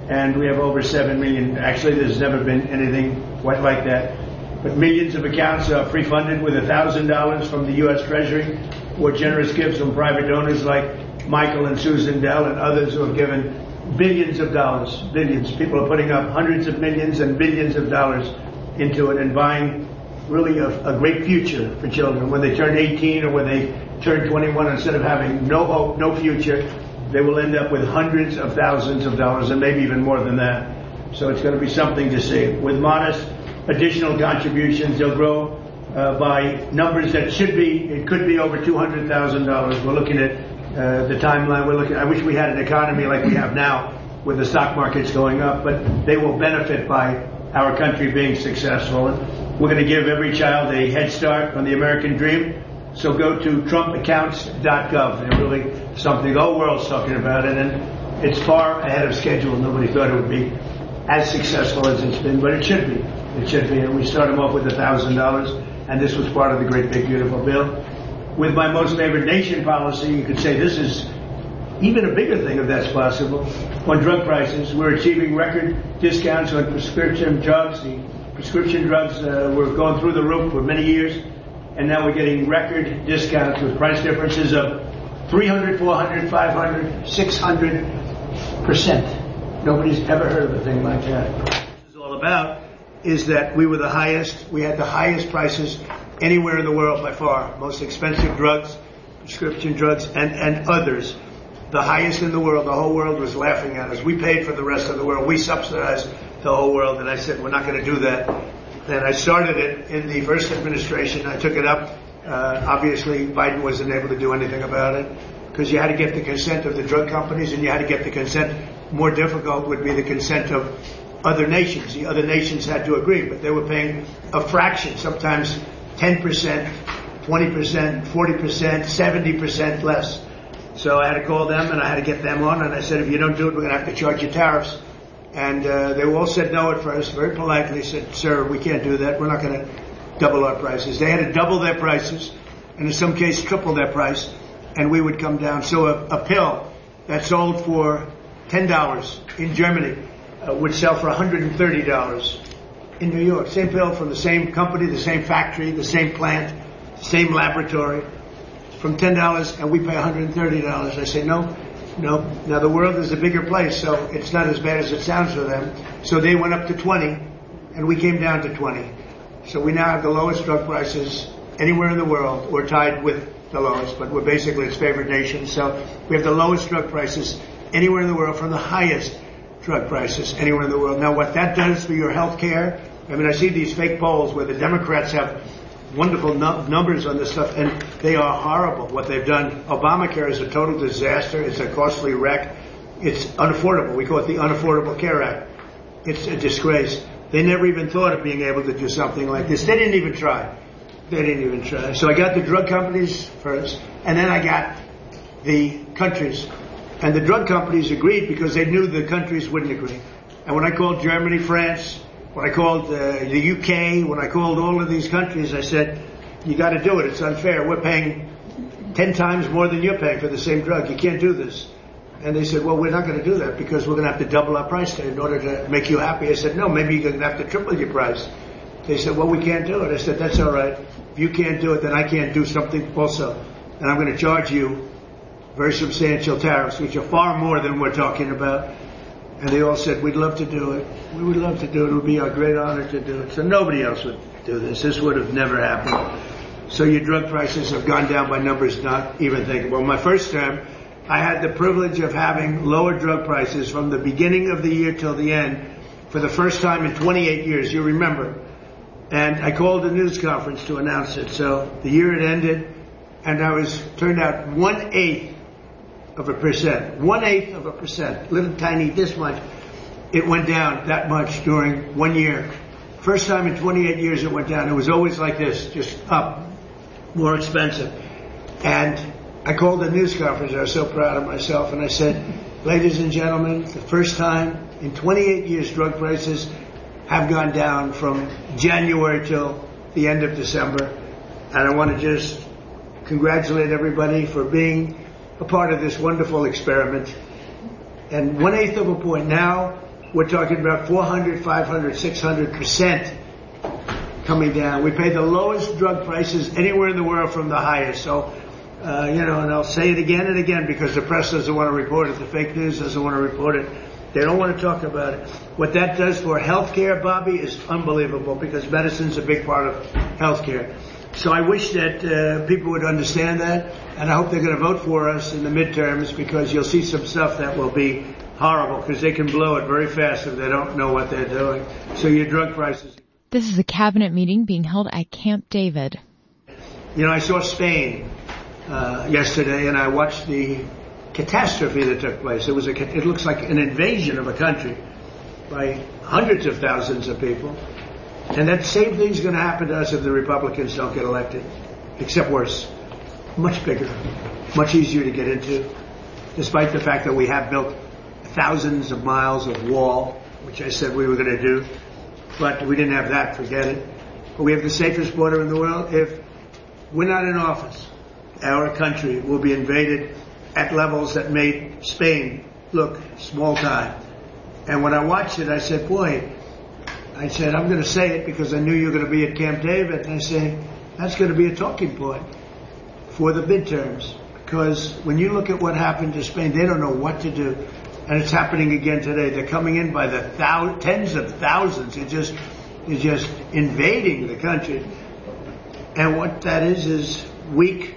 and we have over seven million. Actually, there's never been anything quite like that. But millions of accounts are pre-funded with one thousand dollars from the U S Treasury, or generous gifts from private donors like Michael and Susan Dell and others who have given billions of dollars, billions. People are putting up hundreds of millions and billions of dollars into it and buying really a, a great future for children. When they turn eighteen or when they turn twenty-one, instead of having no hope, no future, they will end up with hundreds of thousands of dollars and maybe even more than that. So it's going to be something to see. With modest additional contributions, they'll grow uh, by numbers that should be, it could be over two hundred thousand dollars. We're looking at uh, the timeline. We're looking, I wish we had an economy like we have now with the stock markets going up, but they will benefit by our country being successful. And we're going to give every child a head start on the American dream. So go to Trump Accounts dot gov. They're really something, the whole world's talking about it, and it's far ahead of schedule. Nobody thought it would be as successful as it's been, but it should be. It should be. And we start them off with one thousand dollars, and this was part of the great big beautiful bill. With my most favored nation policy, you could say this is even a bigger thing if that's possible. On drug prices, we're achieving record discounts on prescription drugs. The prescription drugs uh, were going through the roof for many years, and now we're getting record discounts with price differences of three hundred, four hundred, five hundred, six hundred percent. Nobody's ever heard of a thing like that. What this is all about is that we were the highest, we had the highest prices anywhere in the world by far. Most expensive drugs, prescription drugs, and, and others. The highest in the world. The whole world was laughing at us. We paid for the rest of the world. We subsidized the whole world, and I said, we're not going to do that. And I started it in the first administration. I took it up. Uh, obviously, Biden wasn't able to do anything about it because you had to get the consent of the drug companies, and you had to get the consent. More difficult would be the consent of other nations. The other nations had to agree, but they were paying a fraction, sometimes ten percent, twenty percent, forty percent, seventy percent less. So I had to call them and I had to get them on, and I said, if you don't do it, we're going to have to charge you tariffs. And uh, they all said no at first, very politely said, sir, we can't do that. We're not going to double our prices. They had to double their prices, and in some cases triple their price, and we would come down. So a, a pill that sold for ten dollars in Germany uh, would sell for one hundred thirty dollars in New York. Same pill from the same company, the same factory, the same plant, same laboratory, from ten dollars, and we pay one hundred thirty dollars. I say, no, no. Now, the world is a bigger place, so it's not as bad as it sounds for them. So they went up to twenty, and we came down to twenty. So we now have the lowest drug prices anywhere in the world. We're tied with the lowest, but we're basically its favored nation. So we have the lowest drug prices anywhere in the world from the highest drug prices anywhere in the world. Now, what that does for your health care, I mean, I see these fake polls where the Democrats have wonderful no- numbers on this stuff, and they are horrible, what they've done. Obamacare is a total disaster. It's a costly wreck. It's unaffordable. We call it the Unaffordable Care Act. It's a disgrace. They never even thought of being able to do something like this. They didn't even try. They didn't even try. So I got the drug companies first, and then I got the countries. And the drug companies agreed because they knew the countries wouldn't agree. And when I called Germany, France, when I called uh, the U K, when I called all of these countries, I said, you got to do it. It's unfair. We're paying ten times more than you're paying for the same drug. You can't do this. And they said, well, we're not going to do that because we're going to have to double our price in order to make you happy. I said, no, maybe you're going to have to triple your price. They said, well, we can't do it. I said, that's all right. If you can't do it, then I can't do something also. And I'm going to charge you very substantial tariffs, which are far more than we're talking about. And they all said, we'd love to do it. We would love to do it. It would be our great honor to do it. So nobody else would do this. This would have never happened. So your drug prices have gone down by numbers not even thinkable. My first term, I had the privilege of having lower drug prices from the beginning of the year till the end for the first time in twenty-eight years. You remember. And I called a news conference to announce it. So the year had ended, and I was turned out one-eighth of a percent. One-eighth of a percent. Little tiny this much. It went down that much during one year. First time in twenty-eight years it went down. It was always like this, just up, more expensive. And I called a news conference. I was so proud of myself. And I said, ladies and gentlemen, the first time in twenty-eight years drug prices have gone down from January till the end of December. And I want to just congratulate everybody for being a part of this wonderful experiment. And one-eighth of a point. Now, we're talking about four hundred, five hundred, six hundred percent coming down. We pay the lowest drug prices anywhere in the world from the highest. So, uh, you know, and I'll say it again and again because the press doesn't want to report it. The fake news doesn't want to report it. They don't want to talk about it. What that does for healthcare, Bobby, is unbelievable because medicine's a big part of healthcare. So I wish that uh, people would understand that, and I hope they're going to vote for us in the midterms because you'll see some stuff that will be horrible because they can blow it very fast if they don't know what they're doing. So your drug prices. This is a cabinet meeting being held at Camp David. You know, I saw Spain uh, yesterday, and I watched the catastrophe that took place. It was a, it looks like an invasion of a country by hundreds of thousands of people. And that same thing's going to happen to us if the Republicans don't get elected, except worse. Much bigger, much easier to get into, despite the fact that we have built thousands of miles of wall, which I said we were going to do, but we didn't have that, forget it. But we have the safest border in the world. If we're not in office, our country will be invaded at levels that made Spain look small time. And when I watched it, I said, boy, I said, I'm going to say it because I knew you were going to be at Camp David. And I say, that's going to be a talking point for the midterms. Because when you look at what happened to Spain, they don't know what to do. And it's happening again today. They're coming in by the thou- tens of thousands. It's just, it's just invading the country. And what that is, is weak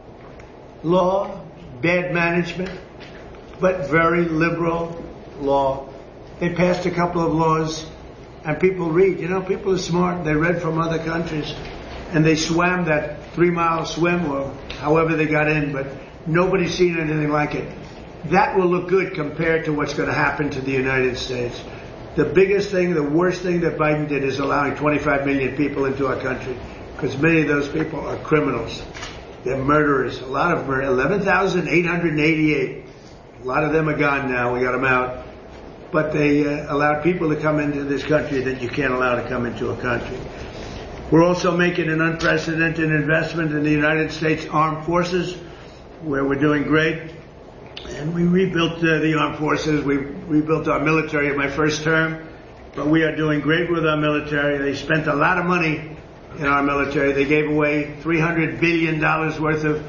law, bad management, but very liberal law. They passed a couple of laws, and people read. You know, people are smart. They read from other countries, and they swam that three-mile swim, or however they got in, but nobody's seen anything like it. That will look good compared to what's going to happen to the United States. The biggest thing, the worst thing that Biden did is allowing twenty-five million people into our country, because many of those people are criminals. They're murderers. A lot of them, eleven thousand eight hundred eighty-eight. A lot of them are gone now. We got them out. But they uh, allowed people to come into this country that you can't allow to come into a country. We're also making an unprecedented investment in the United States Armed Forces, where we're doing great. And we rebuilt uh, the armed forces. We rebuilt our military in my first term. But we are doing great with our military. They spent a lot of money in our military. They gave away three hundred billion dollars worth of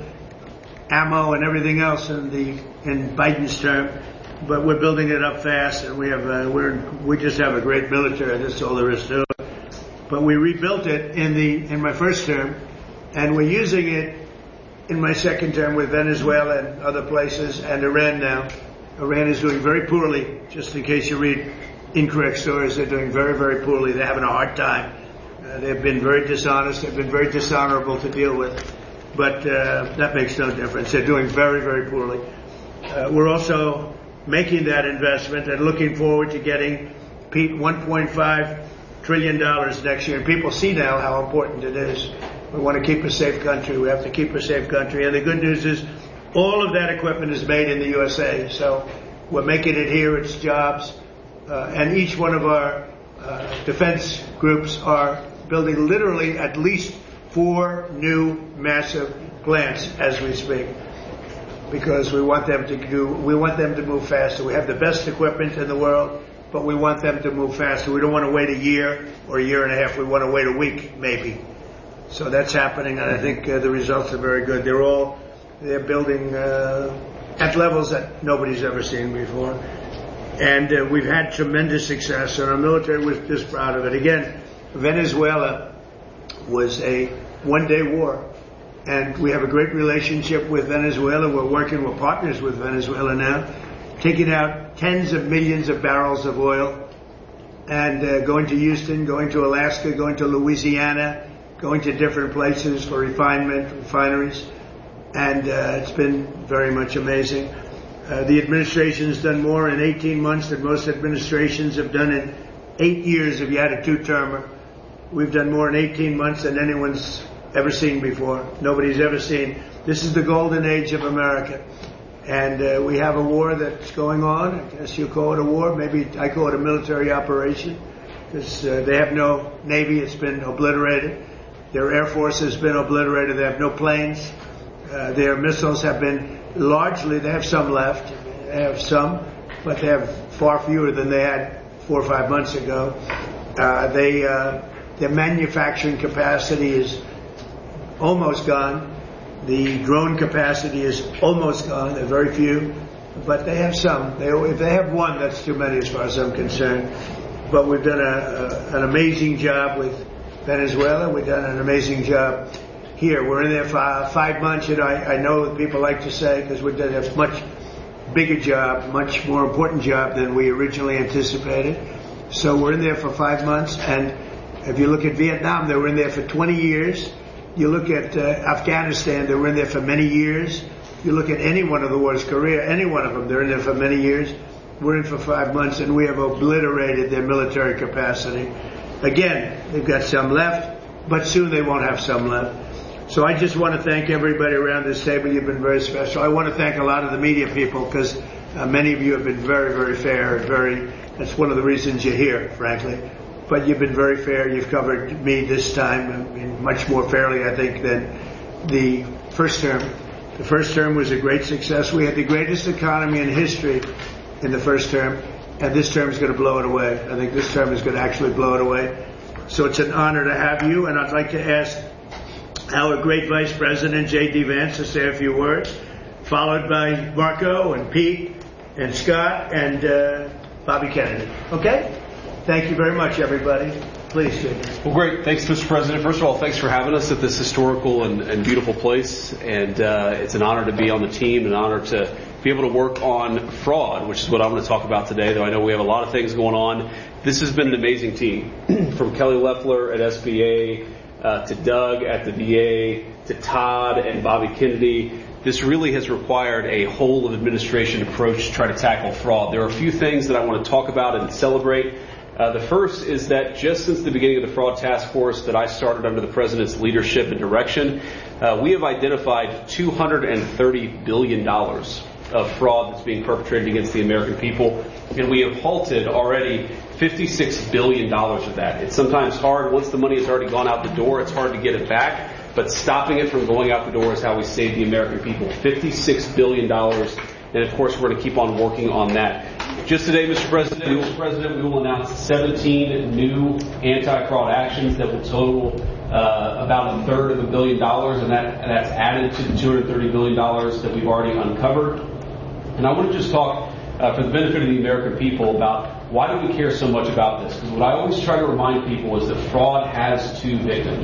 ammo and everything else in the in Biden's term. But we're building it up fast, and we have uh, we're we just have a great military. That's all there is to it. But we rebuilt it in the in my first term, and we're using it in my second term with Venezuela and other places, and Iran now. Iran is doing very poorly. Just in case you read incorrect stories, they're doing very, very poorly. They're having a hard time. Uh, they've been very dishonest. They've been very dishonorable to deal with. But uh, that makes no difference. They're doing very, very poorly. Uh, we're also making that investment and looking forward to getting one point five trillion dollars next year. And people see now how important it is. We want to keep a safe country. We have to keep a safe country. And the good news is all of that equipment is made in the U S A. So we're making it here. It's jobs. Uh, and each one of our uh, defense groups are building literally at least four new massive plants as we speak, because we want them to do, we want them to move faster. We have the best equipment in the world, but we want them to move faster. We don't want to wait a year or a year and a half. We want to wait a week, maybe. So that's happening, and I think uh, the results are very good. They're all, they're building uh, at levels that nobody's ever seen before. And uh, we've had tremendous success, and our military was just proud of it. Again, Venezuela was a one-day war, and we have a great relationship with Venezuela. We're working, we're partners with Venezuela now, taking out tens of millions of barrels of oil, and uh, going to Houston, going to Alaska, going to Louisiana, going to different places for refinement, refineries, and uh, it's been very much amazing. Uh, the administration has done more in eighteen months than most administrations have done in eight years if you had a two-termer. We've done more in eighteen months than anyone's ever seen before. Nobody's ever seen. This is the golden age of America. And uh, we have a war that's going on. I guess you call it a war. Maybe I call it a military operation, because uh, they have no Navy. It's been obliterated. Their Air Force has been obliterated. They have no planes. Uh, their missiles have been largely, they have some left. They have some, but they have far fewer than they had four or five months ago. Uh, they, uh, their manufacturing capacity is almost gone. The drone capacity is almost gone. There are very few, but they have some. They, if they have one, that's too many as far as I'm concerned. But we've done a, a, an amazing job with Venezuela. We've done an amazing job here. We're in there for uh, five months. You know, I, I know that people like to say, because we've done a much bigger job, much more important job than we originally anticipated. So we're in there for five months. And if you look at Vietnam, they were in there for twenty years. You look at uh, Afghanistan, they were in there for many years. You look at any one of the wars, Korea, any one of them, they're in there for many years. We're in for five months, and we have obliterated their military capacity. Again, they've got some left, but soon they won't have some left. So I just want to thank everybody around this table. You've been very special. I want to thank a lot of the media people, because uh, many of you have been very, very fair and very, that's one of the reasons you're here, frankly. But you've been very fair. You've covered me this time, I mean, much more fairly, I think, than the first term. The first term was a great success. We had the greatest economy in history in the first term, and this term is going to blow it away. I think this term is going to actually blow it away. So it's an honor to have you, and I'd like to ask our great Vice President, J D. Vance, to say a few words, followed by Marco and Pete and Scott and uh, Bobby Kennedy. Okay? Thank you very much, everybody. Please, J D. Well, great. Thanks, Mister President. First of all, thanks for having us at this historical and, and beautiful place. And uh, it's an honor to be on the team, an honor to be able to work on fraud, which is what I'm going to talk about today, though I know we have a lot of things going on. This has been an amazing team, from Kelly Loeffler at S B A uh, to Doug at the V A to Todd and Bobby Kennedy. This really has required a whole of administration approach to try to tackle fraud. There are a few things that I want to talk about and celebrate. Uh, the first is that just since the beginning of the Fraud Task Force that I started under the President's leadership and direction, uh, we have identified two hundred thirty billion dollars of fraud that's being perpetrated against the American people, and we have halted already fifty-six billion dollars of that. It's sometimes hard. Once the money has already gone out the door, it's hard to get it back, but stopping it from going out the door is how we save the American people. fifty-six billion dollars, and of course we're going to keep on working on that. Just today, Mister President, we will, President, we will announce seventeen new anti-fraud actions that will total uh, about a third of a billion dollars, and that and that's added to the two hundred thirty billion dollars that we've already uncovered. And I want to just talk, uh, for the benefit of the American people, about why do we care so much about this? Because what I always try to remind people is that fraud has two victims.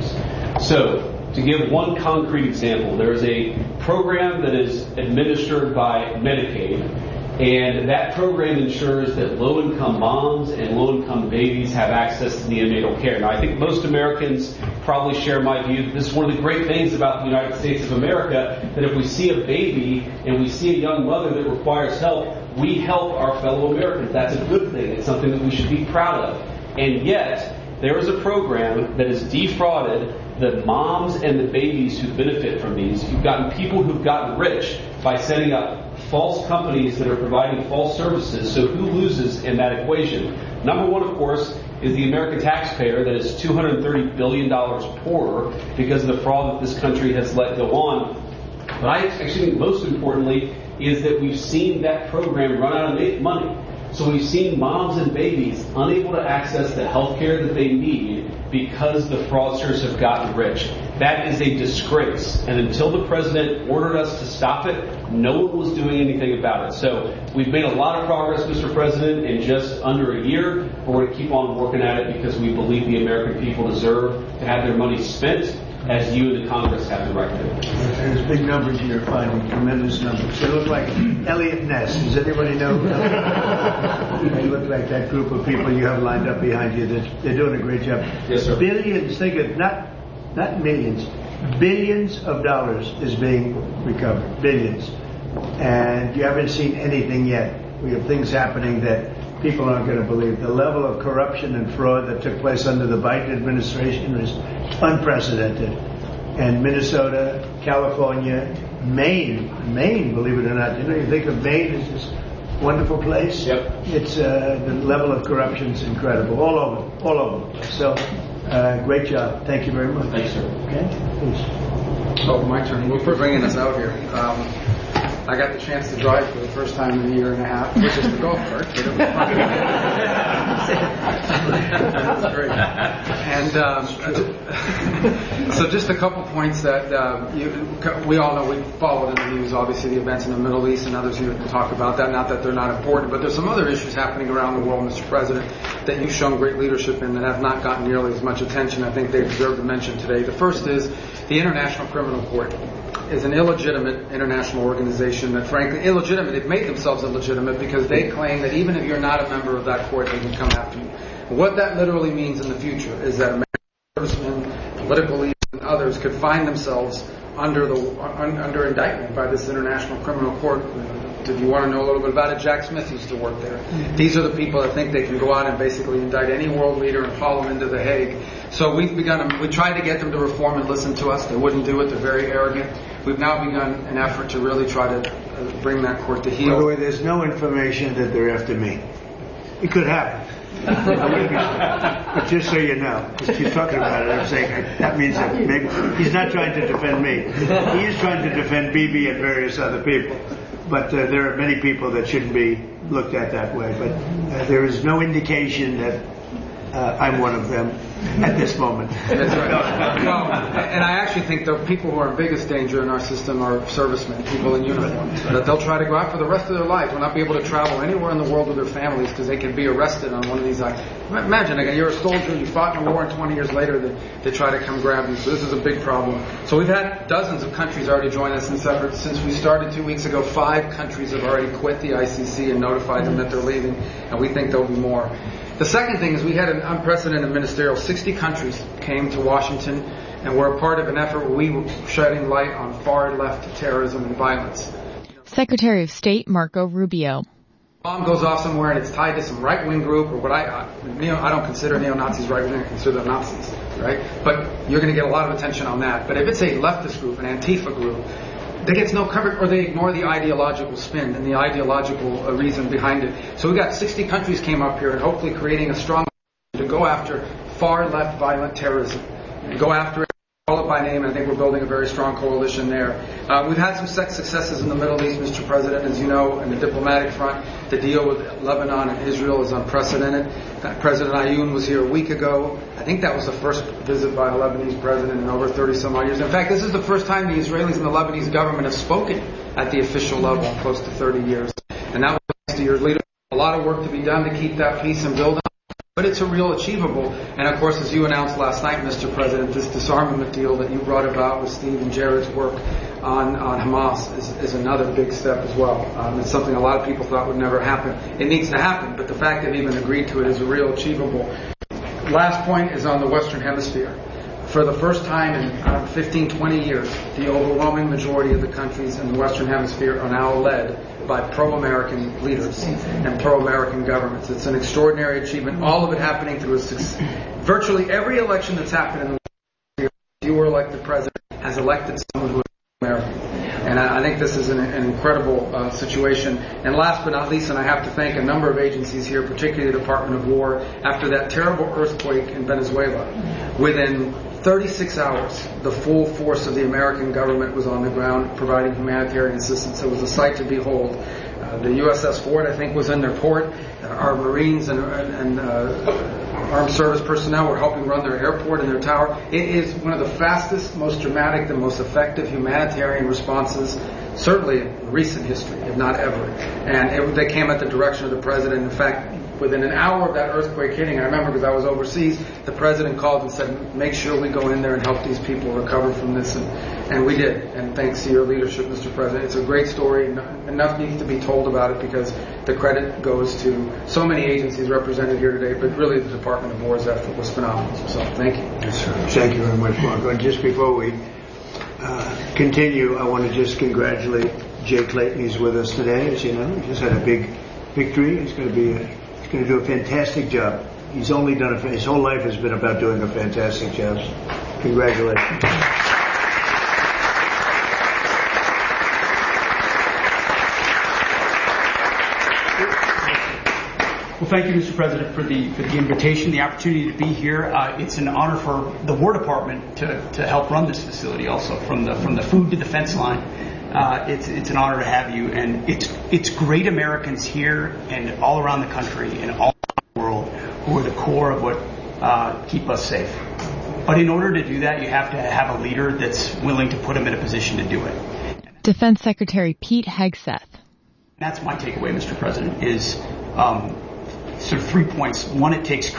So, to give one concrete example, there is a program that is administered by Medicaid, and that program ensures that low-income moms and low-income babies have access to neonatal care. Now, I think most Americans probably share my view that this is one of the great things about the United States of America, that if we see a baby and we see a young mother that requires help, we help our fellow Americans. That's a good thing. It's something that we should be proud of. And yet, there is a program that has defrauded the moms and the babies who benefit from these. You've gotten people who've gotten rich by setting up false companies that are providing false services. So who loses in that equation? Number one, of course, is the American taxpayer that is two hundred thirty billion dollars poorer because of the fraud that this country has let go on. But I actually think most importantly is that we've seen that program run out of money. So we've seen moms and babies unable to access the health care that they need because the fraudsters have gotten rich. That is a disgrace. And until the president ordered us to stop it, no one was doing anything about it. So we've made a lot of progress, Mister President, in just under a year. But we're going to keep on working at it because we believe the American people deserve to have their money spent as you and the Congress have the right to. There's big numbers you're finding, tremendous numbers. They look like Elliot Ness. Does anybody know? They look like that group of people you have lined up behind you. They're, they're doing a great job. Yes, sir. Billions, think of not not millions, billions of dollars is being recovered. Billions. And you haven't seen anything yet. We have things happening that people aren't going to believe. The level of corruption and fraud that took place under the Biden administration is unprecedented. And Minnesota, California, Maine, Maine, believe it or not. You know, you think of Maine as this wonderful place. Yep. It's uh, the level of corruption is incredible, all over, all over. So, uh, great job. Thank you very much. Thanks, sir. Okay, please. Oh, my turn. Thank you for bringing us out here. Um, I got the chance to drive for the first time in a year and a half, which is the golf cart. But it was fun. That's great. And um, so just a couple points that uh, you, we all know. We followed in the news, obviously, the events in the Middle East, and others here can talk about that. Not that they're not important, but there's some other issues happening around the world, Mister President, that you've shown great leadership in that have not gotten nearly as much attention. I think they deserve to mention today. The first is the International Criminal Court is an illegitimate international organization that, frankly, illegitimate. They've made themselves illegitimate because they claim that even if you're not a member of that court, they can come after you. What that literally means in the future is that American servicemen, political leaders, and others could find themselves under the under indictment by this International Criminal Court. If you want to know a little bit about it, Jack Smith used to work there. Mm-hmm. These are the people that think they can go out and basically indict any world leader and haul them into The Hague. So we've begun, to, we tried to get them to reform and listen to us. They wouldn't do it. They're very arrogant. We've now begun an effort to really try to uh, bring that court to heel. By the way, there's no information that they're after me. It could happen. But just so you know, because she's talking about it, I'm saying that means that maybe he's not trying to defend me. He is trying to defend Bibi and various other people. But uh, there are many people that shouldn't be looked at that way. But uh, there is no indication that uh, I'm one of them at this moment. That's right. No, and I actually think the people who are in biggest danger in our system are servicemen, people in uniform. That they'll try to go out for the rest of their life, will not be able to travel anywhere in the world with their families because they can be arrested on one of these acts. Imagine, again, you're a soldier, you fought in a war, and twenty years later they, they try to come grab you. So this is a big problem. So we've had dozens of countries already join us in this effort. Since we started two weeks ago, five countries have already quit the I C C and notified them that they're leaving, and we think there'll be more. The second thing is we had an unprecedented ministerial. sixty countries came to Washington and were a part of an effort where we were shedding light on far-left terrorism and violence. Secretary of State Marco Rubio. Bomb goes off somewhere and it's tied to some right-wing group or what I, I, neo, I don't consider neo-Nazis right-wing, I consider them Nazis, right? But you're going to get a lot of attention on that. But if it's a leftist group, an Antifa group, that gets no coverage, or they ignore the ideological spin and the ideological uh, reason behind it. So we got sixty countries came up here and hopefully creating a strong to go after far-left violent terrorism. And go after it, call it by name, and I think we're building a very strong coalition there. Uh, we've had some successes in the Middle East, Mister President, as you know, in the diplomatic front. The deal with Lebanon and Israel is unprecedented. Uh, President Ayoun was here a week ago. I think that was the first visit by a Lebanese president in over thirty some odd years. In fact, this is the first time the Israelis and the Lebanese government have spoken at the official level in close to thirty years. And that was thanks to your leadership. A lot of work to be done to keep that peace and build on. But it's a real achievable. And of course, as you announced last night, Mister President, this disarmament deal that you brought about with Steve and Jared's work on, on Hamas is, is another big step as well. Um, it's something a lot of people thought would never happen. It needs to happen, but the fact they've even agreed to it is a real achievable. Last point is on the Western Hemisphere. For the first time in uh, fifteen, twenty years, the overwhelming majority of the countries in the Western Hemisphere are now led by pro-American leaders and pro-American governments. It's an extraordinary achievement. All of it happening through a success. Virtually every election that's happened in the Western Hemisphere, if you were elected president, has elected someone who is American. And I, I think this is an, an incredible uh, situation. And last but not least, and I have to thank a number of agencies here, particularly the Department of War, after that terrible earthquake in Venezuela, within thirty-six hours, the full force of the American government was on the ground providing humanitarian assistance. It was a sight to behold. Uh, the U S S Ford, I think, was in their port. Uh, our Marines and, and uh, armed service personnel were helping run their airport and their tower. It is one of the fastest, most dramatic, and most effective humanitarian responses, certainly in recent history, if not ever. And it, they came at the direction of the president. In fact, within an hour of that earthquake hitting, I remember because I was overseas, the president called and said, make sure we go in there and help these people recover from this. And, and we did. And thanks to your leadership, Mister President. It's a great story. Enough needs to be told about it because the credit goes to so many agencies represented here today, but really the Department of War's effort was phenomenal. So thank you. Yes, sir. Thank you very much, Marco. And just before we uh, continue, I want to just congratulate Jay Clayton. He's with us today, as you know. He just had a big victory. He's going to be a going to do a fantastic job. He's only done a, his whole life has been about doing a fantastic job. Congratulations. Well, thank you, Mister President, for the for the invitation, the opportunity to be here. Uh, it's an honor for the War Department to, to help run this facility also, from the from the food to the fence line. Uh, it's it's an honor to have you, and it's it's great Americans here and all around the country and all around the world who are the core of what uh, keep us safe. But in order to do that, you have to have a leader that's willing to put them in a position to do it. Defense Secretary Pete Hegseth. That's my takeaway, Mister President, is um, sort of three points. One, it takes